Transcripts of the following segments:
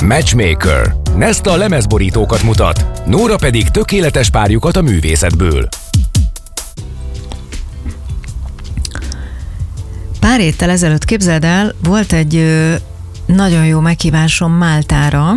Matchmaker. Nesta lemezborítókat mutat, Nóra pedig tökéletes párjukat a művészetből. Pár héttel ezelőtt, képzeld el, volt egy nagyon jó meghívásom Máltára,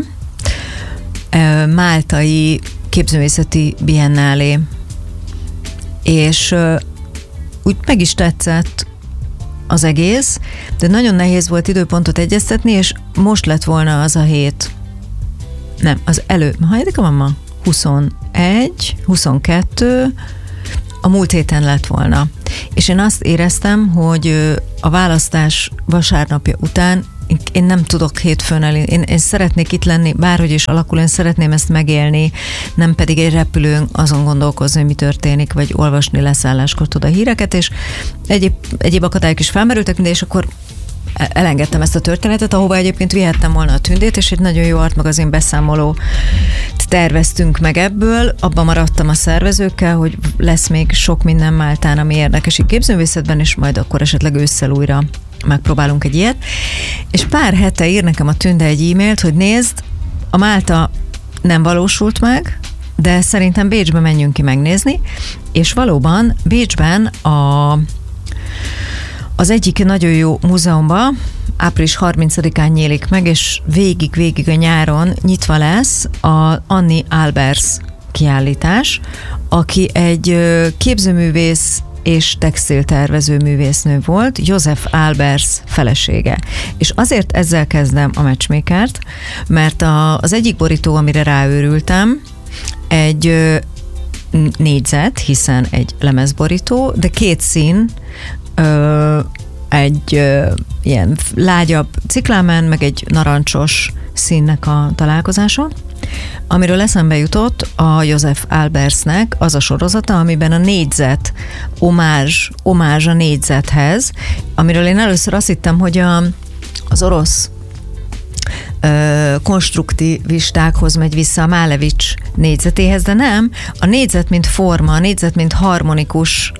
máltai képzőművészeti biennálé, és úgy meg is tetszett az egész, de nagyon nehéz volt időpontot egyeztetni, és most lett volna az a hét. Nem, az hányadik van ma? 21, 22, a múlt héten lett volna. És én azt éreztem, hogy a választás vasárnapja után én nem tudok hétfőn én szeretnék itt lenni, bárhogy is alakul, én szeretném ezt megélni, nem pedig egy repülőn azon gondolkozni, hogy mi történik, vagy olvasni leszálláskor a híreket, és egyéb akadályok is felmerültek, és akkor elengedtem ezt a történetet, ahova egyébként vihettem volna a Tündét, és egy nagyon jó artmagazin beszámoló terveztünk meg ebből, abban maradtam a szervezőkkel, hogy lesz még sok minden Máltán, ami érdekes képzőművészetben, és majd akkor esetleg ősszel újra megpróbálunk egy ilyet. És pár hete ír nekem a Tünde egy e-mailt, hogy nézd, a Málta nem valósult meg, de szerintem Bécsbe menjünk ki megnézni, és valóban Bécsben az egyik nagyon jó múzeumba április 30-án nyílik meg, és végig a nyáron nyitva lesz a Annie Albers kiállítás, aki egy képzőművész és textiltervező művésznő volt, Joseph Albers felesége. És azért ezzel kezdem a Matchmakert, mert az egyik borító, amire ráőrültem, egy négyzet, hiszen egy lemezborító, de két szín, egy ilyen lágyabb ciklámen, meg egy narancsos színnek a találkozása, amiről eszembe jutott a Joseph Albersnek az a sorozata, amiben a négyzet omázs a négyzethez, amiről én először azt hittem, hogy az orosz konstruktivistákhoz megy vissza, a Málevics négyzetéhez, de nem, a négyzet mint forma, a négyzet mint harmonikus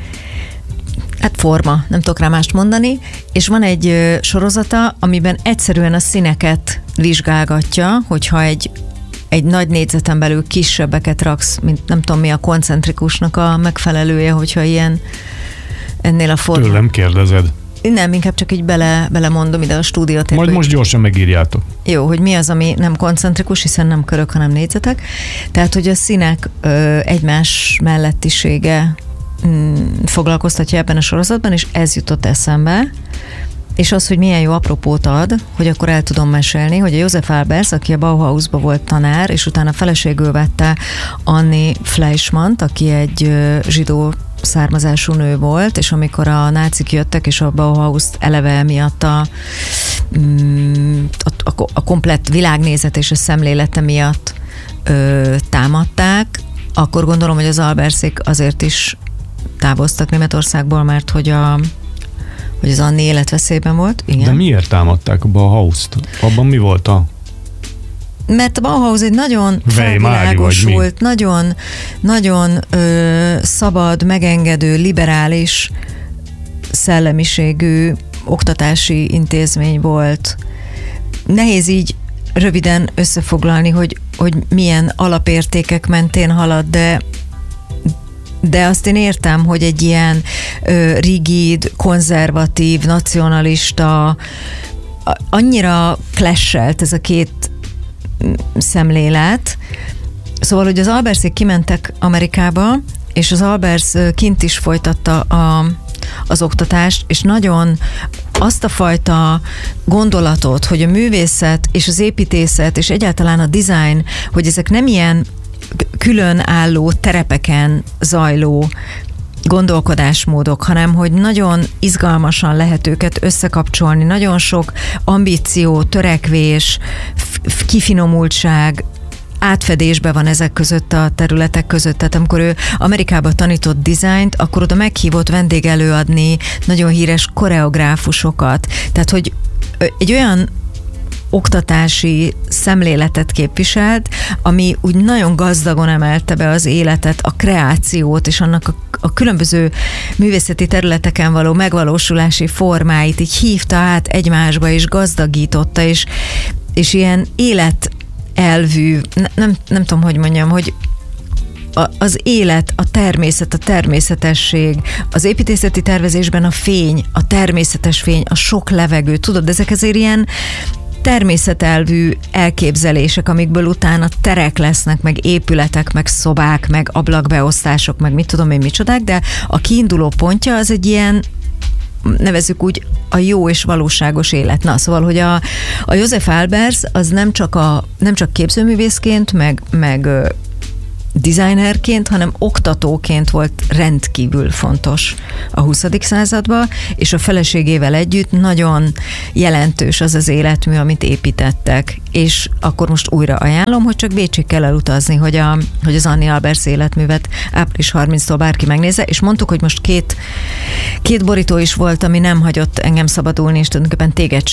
forma, nem tudok rá mást mondani, és van egy sorozata, amiben egyszerűen a színeket vizsgálgatja, hogyha egy nagy négyzeten belül kisebbeket raksz, mint nem tudom mi a koncentrikusnak a megfelelője, hogyha ilyen ennél a formán. Tőlem kérdezed. Nem, inkább csak így belemondom ide a stúdiót. Majd most gyorsan megírjátok. Jó, hogy mi az, ami nem koncentrikus, hiszen nem körök, hanem négyzetek. Tehát, hogy a színek egymás mellettisége foglalkoztatja ebben a sorozatban, és ez jutott eszembe, és az, hogy milyen jó apropót ad, hogy akkor el tudom mesélni, hogy a Joseph Albers, aki a Bauhausba volt tanár, és utána feleségül vette Annie Fleischmann-t, aki egy zsidó származású nő volt, és amikor a nácik jöttek, és a Bauhaust eleve miatt a komplett világnézet és a szemlélete miatt támadták, akkor gondolom, hogy az Albersék azért is távoztak Németországból, mert hogy az Annie életveszélyben volt. Igen. De miért támadták a Bauhaust? Abban mi volt Mert a Bauhaus egy nagyon felvilágosult, nagyon szabad, megengedő, liberális szellemiségű oktatási intézmény volt. Nehéz így röviden összefoglalni, hogy milyen alapértékek mentén halad, de azt én értem, hogy egy ilyen rigid, konzervatív, nacionalista, annyira clashelt ez a két szemlélet. Szóval, hogy az Albersék kimentek Amerikába, és az Albers kint is folytatta az oktatást, és nagyon azt a fajta gondolatot, hogy a művészet és az építészet, és egyáltalán a design, hogy ezek nem ilyen különálló terepeken zajló gondolkodásmódok, hanem hogy nagyon izgalmasan lehet őket összekapcsolni, nagyon sok ambíció, törekvés, kifinomultság, átfedésben van ezek között a területek között. Tehát amikor ő Amerikában tanított dizájnt, akkor oda meghívott vendégelőadni nagyon híres koreográfusokat. Tehát, hogy egy olyan oktatási szemléletet képviselt, ami úgy nagyon gazdagon emelte be az életet, a kreációt, és annak a különböző művészeti területeken való megvalósulási formáit így hívta át egymásba, és gazdagította, és és ilyen életelvű, nem tudom, hogy mondjam, hogy az élet, a természet, a természetesség, az építészeti tervezésben a fény, a természetes fény, a sok levegő, tudod, ezek azért ilyen természetelvű elképzelések, amikből utána terek lesznek, meg épületek, meg szobák, meg ablakbeosztások, meg mit tudom én micsodák, de a kiinduló pontja az egy ilyen, nevezzük úgy, a jó és valóságos élet. Na, szóval, hogy a Josef Albers az nem csak képzőművészként, meg designerként, hanem oktatóként volt rendkívül fontos a 20. században, és a feleségével együtt nagyon jelentős az az életmű, amit építettek. És akkor most újra ajánlom, hogy csak Bécsig kell elutazni, hogy az Anni Albers életművet április 30-tól bárki megnézze, és mondtuk, hogy most két borító is volt, ami nem hagyott engem szabadulni, és tulajdonképpen téged